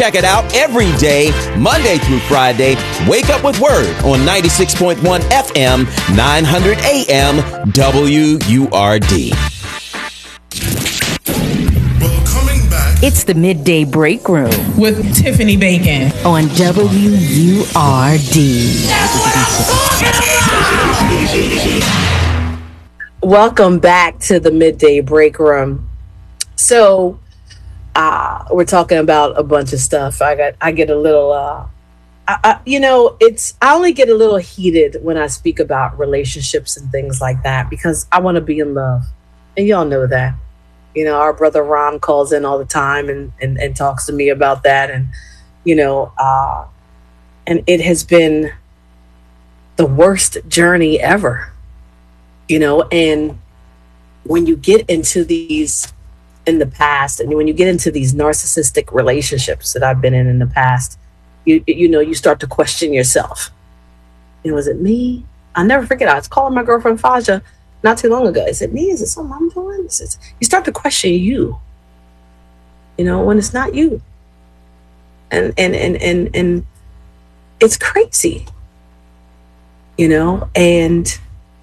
Check it out every day, Monday through Friday. Wake up with Word on 96.1 FM, 900 AM, WURD. Well, coming back. It's the Midday Break Room with Tiffany Bacon on WURD. That's what I'm talking about! Welcome back to the Midday Break Room. So, we're talking about a bunch of stuff. I get a little, I only get a little heated when I speak about relationships and things like that because I want to be in love, and y'all know that. You know, our brother Ron calls in all the time and talks to me about that, and and it has been the worst journey ever. And when you get into these in the past, and when you get into these narcissistic relationships that I've been in the past, you start to question yourself. Was it me? I'll never forget. I was calling my girlfriend Faja not too long ago. Is it me? Is it something I'm doing? You start to question you. When it's not you. And it's crazy. And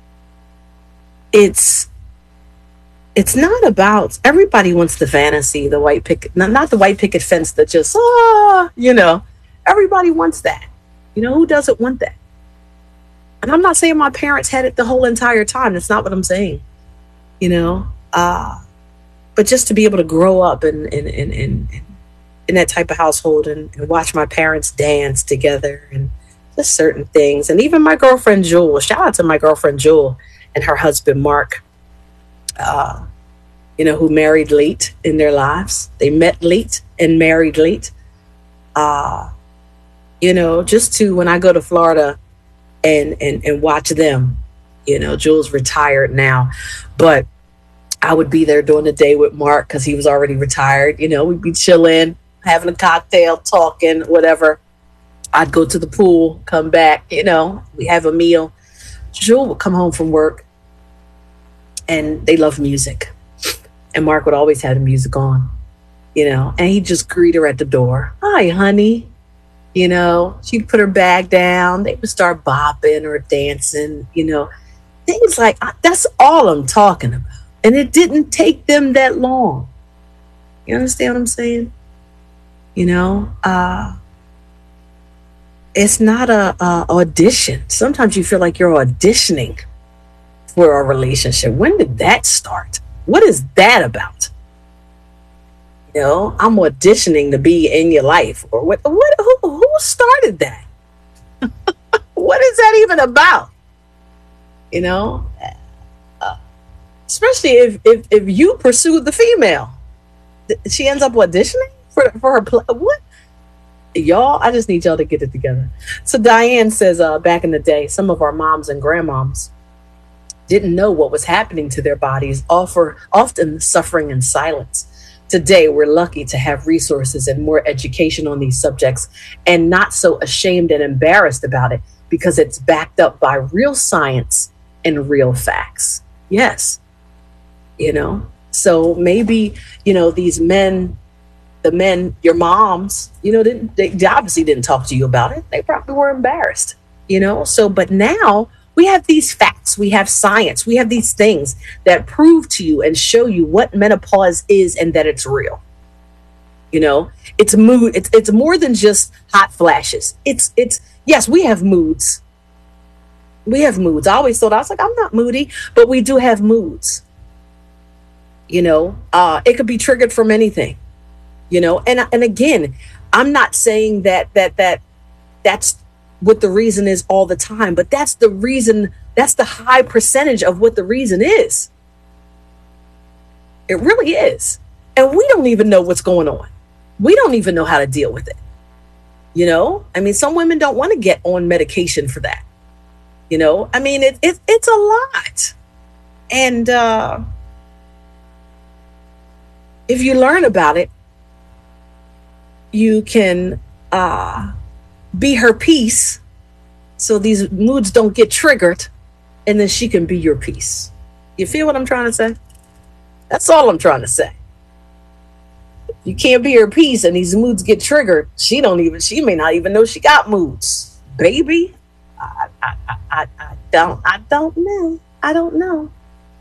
it's not about, everybody wants the fantasy, the white picket, not the white picket fence that just, everybody wants that. Who doesn't want that? And I'm not saying my parents had it the whole entire time. That's not what I'm saying, but just to be able to grow up in that type of household and watch my parents dance together and just certain things. And even my girlfriend, Jewel, shout out to my girlfriend, Jewel, and her husband, Mark, who married late in their lives. They met late and married late. Just to, when I go to Florida and watch them, Jewel's retired now, but I would be there during the day with Mark because he was already retired. We'd be chilling, having a cocktail, talking, whatever. I'd go to the pool, come back, we have a meal. Jewel would come home from work and they love music. And Mark would always have the music on, and he'd just greet her at the door. Hi, honey. She'd put her bag down. They would start bopping or dancing, things like, that's all I'm talking about. And it didn't take them that long. You understand what I'm saying? It's not a audition. Sometimes you feel like you're auditioning for a relationship. When did that start? What is that about? I'm auditioning to be in your life, or what? Who started that? What is that even about? Especially if you pursue the female, she ends up auditioning for her. What? Y'all, I just need y'all to get it together. So Diane says, back in the day, some of our moms and grandmoms didn't know what was happening to their bodies, often suffering in silence. Today, we're lucky to have resources and more education on these subjects and not so ashamed and embarrassed about it because it's backed up by real science and real facts. Yes. So maybe, these men, the men, your moms, they obviously didn't talk to you about it. They probably were embarrassed, but now we have these facts, we have science, we have these things that prove to you and show you what menopause is and that it's real. It's mood. It's more than just hot flashes. It's yes, we have moods. We have moods. I always thought, I was like, I'm not moody, but we do have moods. It could be triggered from anything. And again, I'm not saying that's what the reason is all the time, but that's the reason. That's the high percentage of what the reason is. It really is. And we don't even know what's going on. We don't even know how to deal with it. Some women don't want to get on medication for that. It's a lot. And if you learn about it, you can be her peace so these moods don't get triggered, and then she can be your peace. You feel what I'm trying to say? That's all I'm trying to say. You can't be her peace, and these moods get triggered. She may not even know she got moods, baby. I don't know.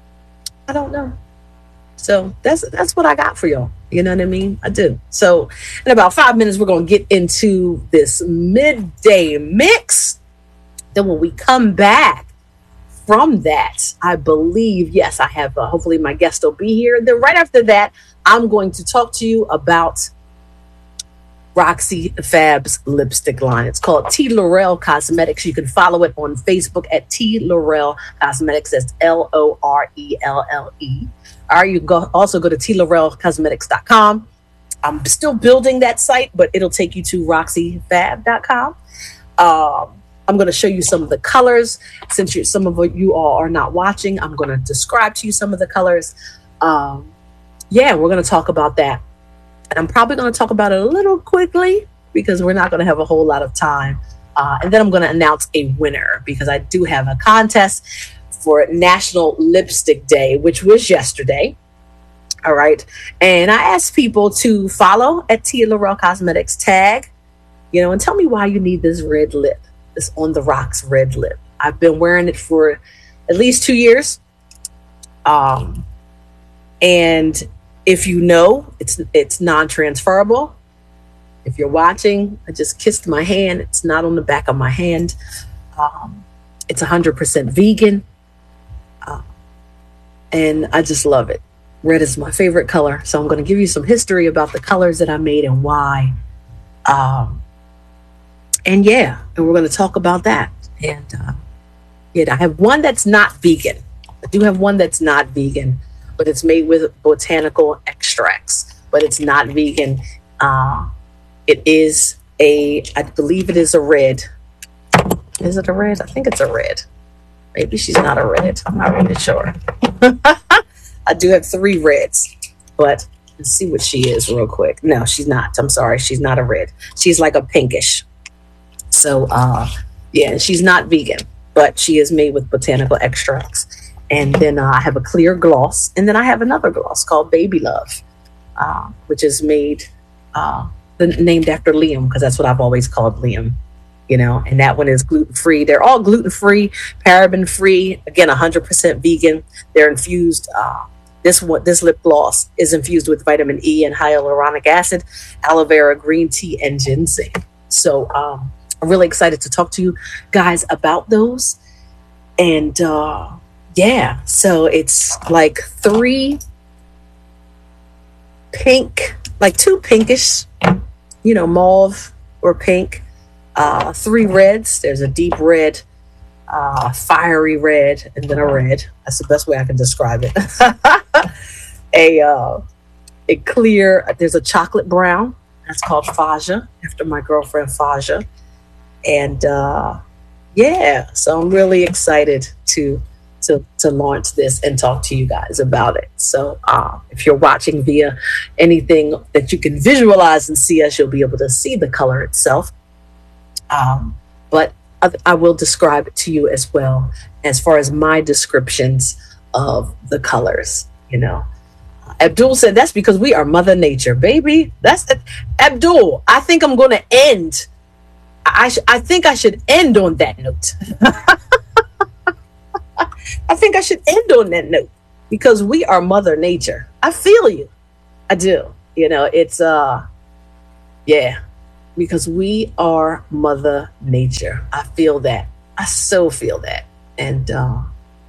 So that's what I got for y'all. You know what I mean? I do. So in about 5 minutes, we're gonna get into this midday mix. Then when we come back from that, I believe, yes, I have, hopefully my guest will be here. Then right after that, I'm going to talk to you about Roxy Fab's lipstick line. It's called T. Laurel Cosmetics. You can follow it on Facebook at T. Laurel Cosmetics. That's LORELLE. Or you also go to tlaurelcosmetics.com. I'm still building that site, but it'll take you to roxyfab.com. I'm going to show you some of the colors. Since some of you all are not watching, I'm going to describe to you some of the colors. We're going to talk about that. And I'm probably going to talk about it a little quickly because we're not going to have a whole lot of time. And then I'm going to announce a winner because I do have a contest for National Lipstick Day, which was yesterday. All right. And I asked people to follow at T. Laurel Cosmetics tag, and tell me why you need this red lip. This On the Rocks red lip. I've been wearing it for at least 2 years. And if you know, it's non-transferable. If you're watching, I just kissed my hand. It's not on the back of my hand. It's 100% vegan. And I just love it. Red is my favorite color. So I'm going to give you some history about the colors that I made and why. And we're going to talk about that. And I have one that's not vegan. I do have one that's not vegan, but it's made with botanical extracts, but it's not vegan. It is I believe it is a red. Is it a red? I think it's a red. Maybe she's not a red. I'm not really sure. I do have 3 reds, but let's see what she is real quick. No, she's not. I'm sorry. She's not a red. She's like a pinkish. So, she's not vegan, but she is made with botanical extracts. And then I have a clear gloss. And then I have another gloss called Baby Love, which is named after Liam, because that's what I've always called Liam. And that one is gluten-free. They're all gluten-free, paraben-free, again, 100% vegan. They're infused. This lip gloss is infused with vitamin E and hyaluronic acid, aloe vera, green tea, and ginseng. So I'm really excited to talk to you guys about those. And so it's like 3 pink, like 2 pinkish, mauve or pink. 3 reds. There's a deep red, fiery red, and then a red. That's the best way I can describe it. A clear. There's a chocolate brown. That's called Faja, after my girlfriend Faja. And so I'm really excited to launch this and talk to you guys about it. So if you're watching via anything that you can visualize and see us, you'll be able to see the color itself. But I will describe it to you as well, as far as my descriptions of the colors. Abdul said that's because we are Mother Nature, baby. That's it. Abdul, I think I'm going to end. I think I should end on that note. I think I should end on that note because we are Mother Nature. I feel you. I do. It's because we are Mother Nature. I feel that. I so feel that. And I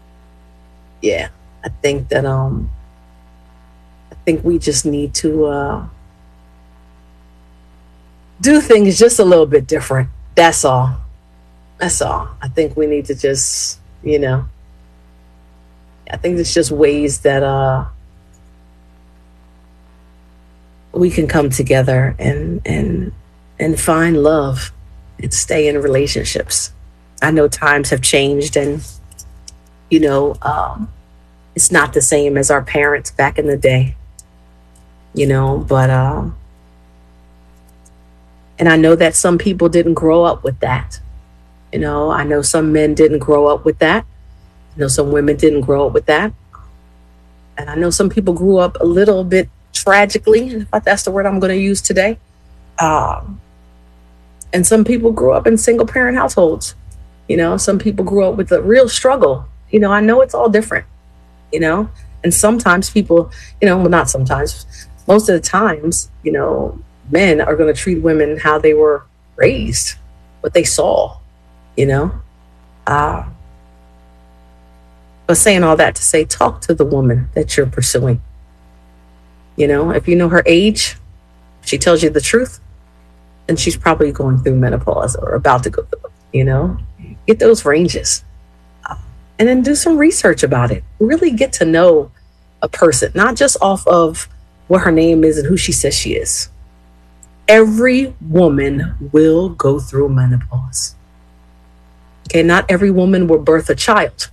think that I think we just need to do things just a little bit different. That's all. I think we need to just, I think it's just ways that we can come together and find love and stay in relationships. I know times have changed and, it's not the same as our parents back in the day, but, and I know that some people didn't grow up with that. I know some men didn't grow up with that. I know some women didn't grow up with that. And I know some people grew up a little bit tragically, if that's the word I'm going to use today. And some people grew up in single parent households. You know, some people grew up with a real struggle. You know, I know it's all different, you know, and sometimes people, you know, well, not sometimes, most of the times, you know, men are going to treat women how they were raised, what they saw, you know. But saying all that to say, talk to the woman that you're pursuing. You know, if you know her age, she tells you the truth, and she's probably going through menopause or about to go through it, you know. Get those ranges. And then do some research about it. Really get to know a person, not just off of what her name is and who she says she is. Every woman will go through menopause. Okay, not every woman will birth a child,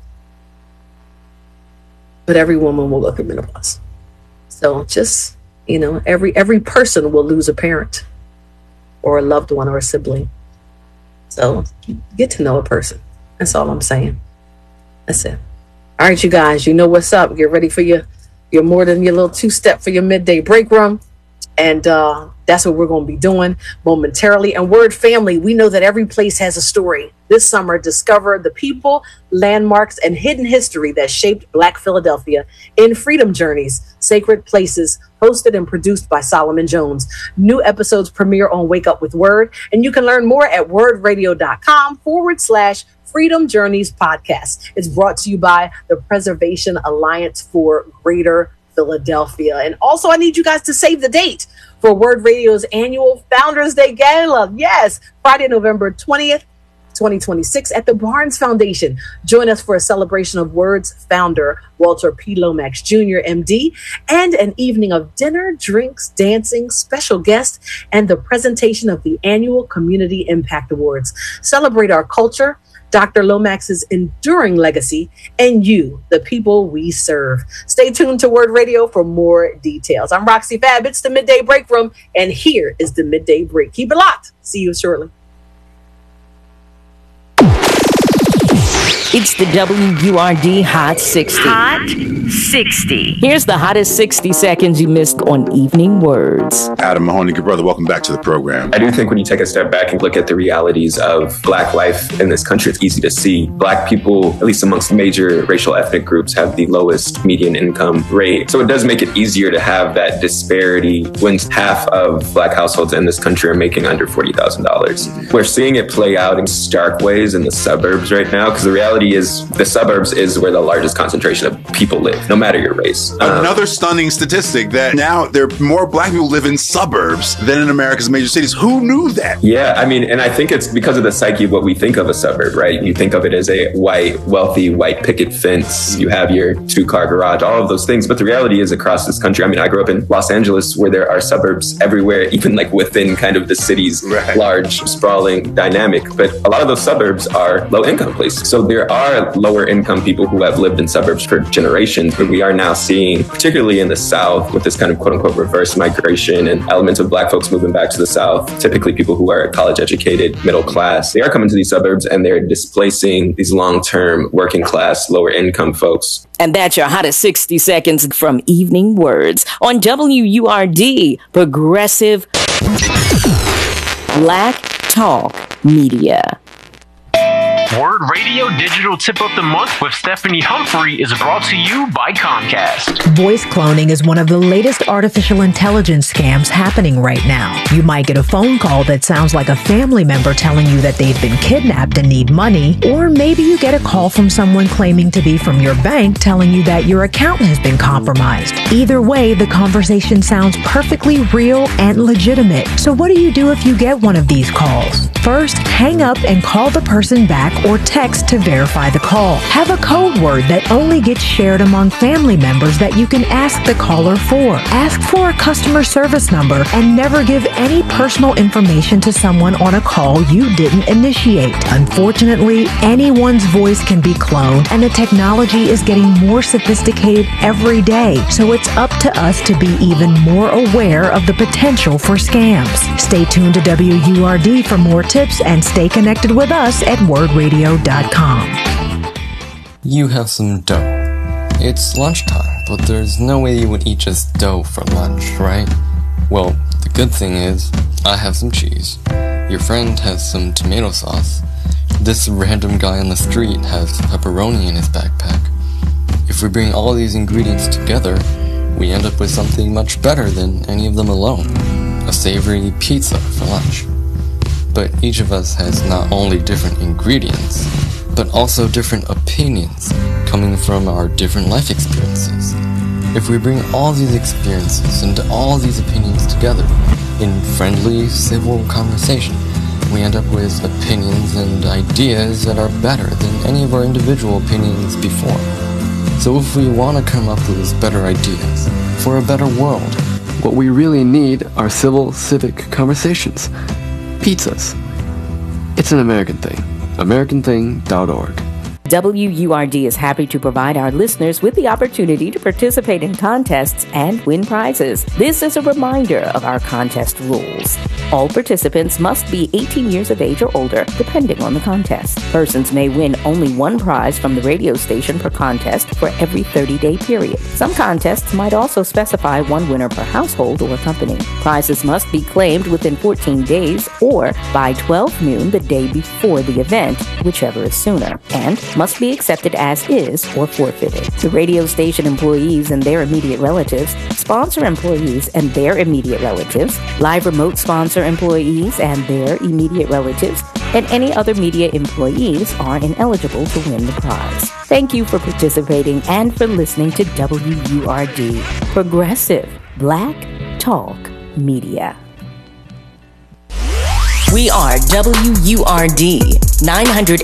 but every woman will go through menopause. So just, you know, every person will lose a parent or a loved one or a sibling. So get to know a person. That's all I'm saying. That's it. All right, you guys, you know what's up. Get ready for your more than your little two-step for your midday break room. And that's what we're going to be doing momentarily. And Word family, we know that every place has a story. This summer, discover the people, landmarks, and hidden history that shaped Black Philadelphia in Freedom Journeys, Sacred Places, hosted and produced by Solomon Jones. New episodes premiere on Wake Up with Word, and you can learn more at wordradio.com/Freedom Journeys podcast. It's brought to you by the Preservation Alliance for Greater Philadelphia. And also, I need you guys to save the date for Word Radio's annual Founders Day Gala. Yes, Friday, November 20th, 2026 at the Barnes Foundation. Join us for a celebration of Word's founder, Walter P. Lomax Jr., MD, and an evening of dinner, drinks, dancing, special guests, and the presentation of the annual Community Impact Awards. Celebrate our culture, Dr. Lomax's enduring legacy, and you, the people we serve. Stay tuned to Word Radio for more details. I'm Roxy Fab. It's the Midday Break Room, and here is the Midday Break. Keep it locked. See you shortly. It's the WURD Hot 60. Hot 60. Here's the hottest 60 seconds you missed on Evening Words. Adam Mahoney, good brother, welcome back to the program. I do think when you take a step back and look at the realities of Black life in this country, it's easy to see Black people, at least amongst major racial ethnic groups, have the lowest median income rate. So it does make it easier to have that disparity when half of Black households in this country are making under $40,000. We're seeing it play out in stark ways in the suburbs right now, because the reality is the suburbs is where the largest concentration of people live, no matter your race. Another stunning statistic that now there are more Black people live in suburbs than in America's major cities. Who knew that? Yeah, I mean, and I think it's because of the psyche of what we think of a suburb, right? You think of it as a white, wealthy, white picket fence. You have your two-car garage, all of those things. But the reality is across this country, I mean, I grew up in Los Angeles where there are suburbs everywhere, even like within kind of the city's large, sprawling dynamic. But a lot of those suburbs are low-income places. So there are lower income people who have lived in suburbs for generations, but we are now seeing, particularly in the South, with this kind of quote unquote reverse migration and elements of Black folks moving back to the South, typically people who are college educated, middle class, they are coming to these suburbs and they're displacing these long-term working class, lower income folks. And that's your hottest 60 seconds from Evening Words on WURD, Progressive Black Talk Media. Word Radio Digital Tip of the Month with Stephanie Humphrey is brought to you by Comcast. Voice cloning is one of the latest artificial intelligence scams happening right now. You might get a phone call that sounds like a family member telling you that they've been kidnapped and need money, or maybe you get a call from someone claiming to be from your bank telling you that your account has been compromised. Either way, the conversation sounds perfectly real and legitimate. So what do you do if you get one of these calls? First, hang up and call the person back or text to verify the call. Have a code word that only gets shared among family members that you can ask the caller for. Ask for a customer service number and never give any personal information to someone on a call you didn't initiate. Unfortunately, anyone's voice can be cloned, and the technology is getting more sophisticated every day, so it's up to us to be even more aware of the potential for scams. Stay tuned to WURD for more tips and stay connected with us at wordradio.com. You have some dough. It's lunchtime, but there's no way you would eat just dough for lunch, right? Well, the good thing is, I have some cheese. Your friend has some tomato sauce. This random guy on the street has pepperoni in his backpack. If we bring all these ingredients together, we end up with something much better than any of them alone. A savory pizza for lunch. But each of us has not only different ingredients, but also different opinions coming from our different life experiences. If we bring all these experiences and all these opinions together in friendly, civil conversation, we end up with opinions and ideas that are better than any of our individual opinions before. So if we want to come up with better ideas for a better world, what we really need are civil, civic conversations. Pizzas. It's an American thing. AmericanThing.org. WURD is happy to provide our listeners with the opportunity to participate in contests and win prizes. This is a reminder of our contest rules. All participants must be 18 years of age or older, depending on the contest. Persons may win only one prize from the radio station per contest for every 30-day period. Some contests might also specify one winner per household or company. Prizes must be claimed within 14 days or by 12 noon the day before the event, whichever is sooner, and must be accepted as is or forfeited. The radio station employees and their immediate relatives, sponsor employees and their immediate relatives, live remote sponsor employees and their immediate relatives, and any other media employees are ineligible to win the prize. Thank you for participating and for listening to WURD, Progressive Black Talk Media. We are WURD, 900